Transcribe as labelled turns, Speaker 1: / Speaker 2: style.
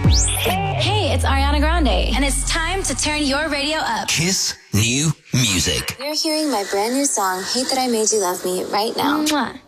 Speaker 1: Hey, it's Ariana Grande, and it's time to turn your radio up.
Speaker 2: Kiss New Music.
Speaker 3: You're hearing my brand new song, Hate That I Made You Love Me, right now.
Speaker 1: Mwah.